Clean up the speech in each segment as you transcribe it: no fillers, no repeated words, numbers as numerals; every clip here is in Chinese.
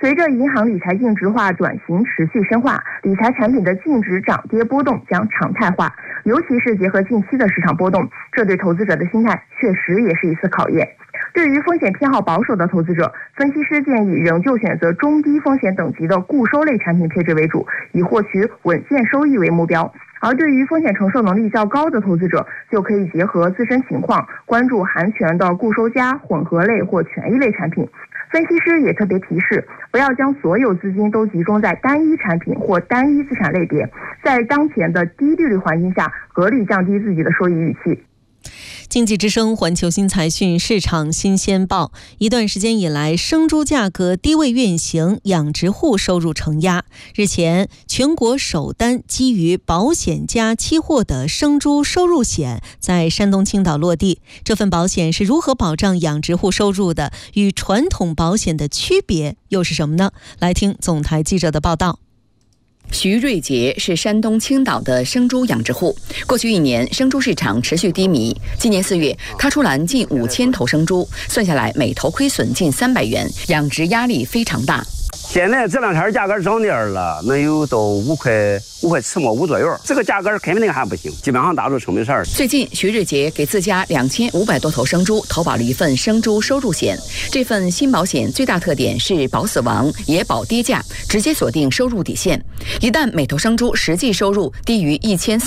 随着银行理财净值化转型持续深化，理财产品的净值涨跌波动将常态化，尤其是结合近期的市场波动，这对投资者的心态确实也是一次考验。对于风险偏好保守的投资者，分析师建议仍旧选择中低风险等级的固收类产品配置为主，以获取稳健收益为目标。而对于风险承受能力较高的投资者，就可以结合自身情况，关注含权的固收加、混合类或权益类产品。分析师也特别提示，不要将所有资金都集中在单一产品或单一资产类别，在当前的低利率环境下，合理降低自己的收益预期。 经济之声环球新财讯市场新鲜报，一段时间以来，生猪价格低位运行，养殖户收入承压。日前，全国首单基于保险加期货的生猪收入险在山东青岛落地。这份保险是如何保障养殖户收入的？与传统保险的区别又是什么呢？来听总台记者的报道。 徐瑞杰是山东青岛的生猪养殖户。过去1年，生猪市场持续低迷。今年4月，他出栏近5000头生猪，算下来每头亏损近300元，养殖压力非常大。 现在这2天价格涨点了，能有到5块7毛5左右，这个价格肯定还不行，基本上达住成本线。 最近，徐瑞杰给自家2500多头生猪投保了一份生猪收入险。这份新保险最大特点是保死亡也保跌价，直接锁定收入底线。一旦每头生猪实际收入低于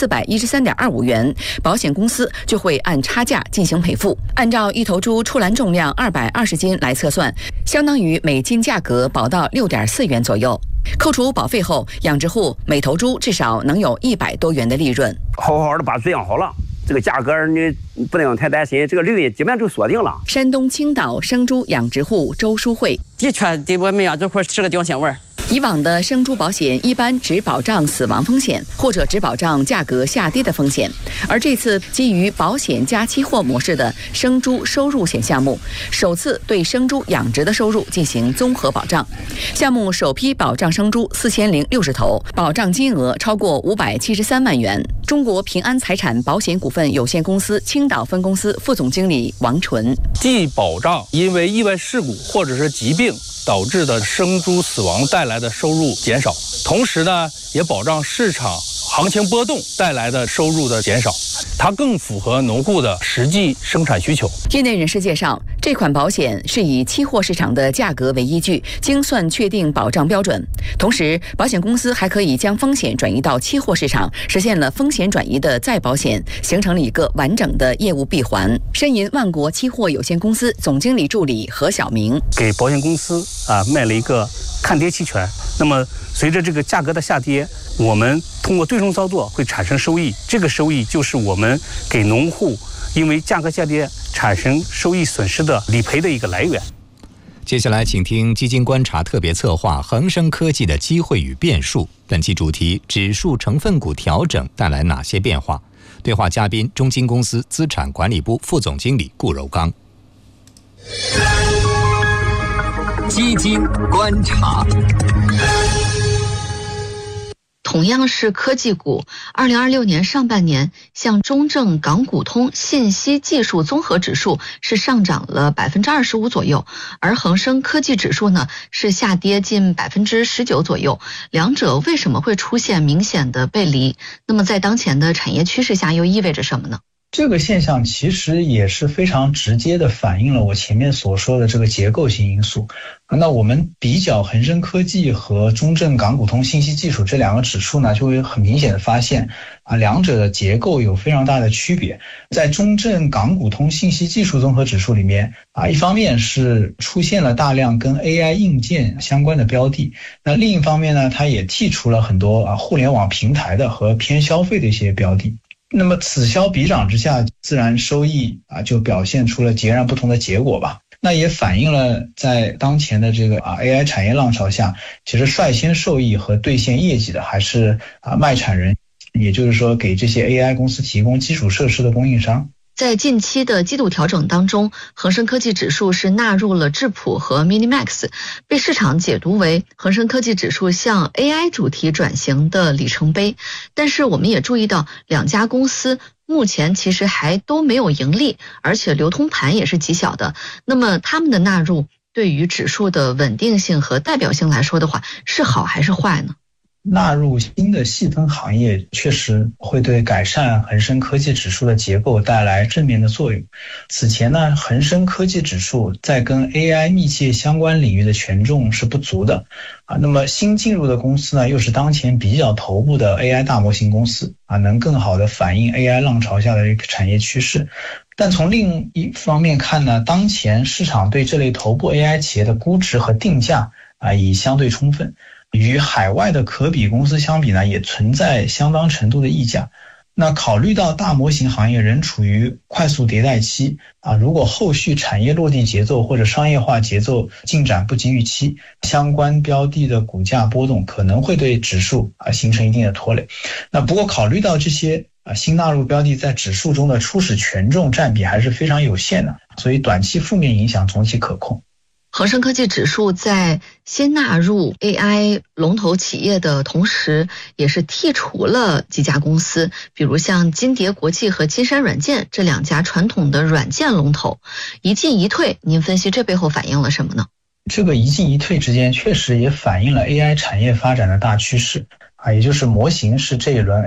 1413.25元，保险公司就会按差价进行赔付。按照一头猪出栏重量220斤来测算，相当于每斤价格保到6.4元左右。扣除保费后，养殖户每头猪至少能有100多元的利润。 好好的把猪养好了，这个价格你不能太担心，这个利润基本上就锁定了。 山东青岛生猪养殖户周淑慧， 的确对我们养殖户是个定心丸。 以往的生猪保险一般只保障死亡风险，或者只保障价格下跌的风险，而这次基于保险加期货模式的生猪收入险项目，首次对生猪养殖的收入进行综合保障。项目首批保障生猪4060头，保障金额超过573万元。中国平安财产保险股份有限公司青岛分公司副总经理王纯， 既保障因为意外事故或者是疾病导致的生猪死亡带来的收入减少，同时呢，也保障市场行情波动带来的收入的减少，它更符合农户的实际生产需求。 业内人士介绍，这款保险是以期货市场的价格为依据，精算确定保障标准。同时，保险公司还可以将风险转移到期货市场，实现了风险转移的再保险，形成了一个完整的业务闭环。申银万国期货有限公司总经理助理何晓明， 给保险公司卖了一个看跌期权。那么随着这个价格的下跌，我们通过对冲操作会产生收益，这个收益就是我们给农户因为价格下跌产生收益损失的理赔的一个来源。 接下来请听基金观察特别策划恒生科技的机会与变数，本期主题：指数成分股调整带来哪些变化？对话嘉宾：中金公司资产管理部副总经理顾柔刚。 基金观察。 同样是科技股，2026年上半年，像中证港股通信息技术综合指数是上涨了25%左右，而恒生科技指数呢是下跌近19%左右。两者为什么会出现明显的背离？那么在当前的产业趋势下，又意味着什么呢？ 这个现象其实也是非常直接的反映了我前面所说的这个结构性因素。那我们比较恒生科技和中证港股通信息技术这两个指数呢，就会很明显的发现两者的结构有非常大的区别。在中证港股通信息技术综合指数里面一方面是出现了大量跟 AI 硬件相关的标的，那另一方面呢，它也剔除了很多互联网平台的和偏消费的一些标的。那么此消彼长之下，自然收益就表现出了截然不同的结果吧。那也反映了在当前的这个AI 产业浪潮下，其实率先受益和兑现业绩的还是卖产人，也就是说给这些 AI 公司提供基础设施的供应商。 在近期的季度调整当中，恒生科技指数是纳入了智普和 Minimax， 被市场解读为恒生科技指数向 AI 主题转型的里程碑。但是我们也注意到，两家公司目前其实还都没有盈利，而且流通盘也是极小的。那么他们的纳入对于指数的稳定性和代表性来说的话，是好还是坏呢？ 纳入新的细分行业确实会对改善恒生科技指数的结构带来正面的作用。此前呢，恒生科技指数在跟 AI 密切相关领域的权重是不足的那么新进入的公司呢，又是当前比较头部的 AI 大模型公司能更好的反映 AI 浪潮下的一个产业趋势。但从另一方面看呢，当前市场对这类头部 AI 企业的估值和定价已相对充分。与海外的可比公司相比呢，也存在相当程度的溢价。那考虑到大模型行业仍处于快速迭代期如果后续产业落地节奏或者商业化节奏进展不及预期，相关标的的股价波动可能会对指数形成一定的拖累。那不过考虑到这些新纳入标的在指数中的初始权重占比还是非常有限的，所以短期负面影响总体可控。 恒生科技指数在新纳入 AI 龙头企业的同时，也是剔除了几家公司，比如像金蝶国际和金山软件这2家传统的软件龙头，一进一退，您分析这背后反映了什么呢？ 这个一进一退之间确实也反映了 AI 产业发展的大趋势也就是模型是这一轮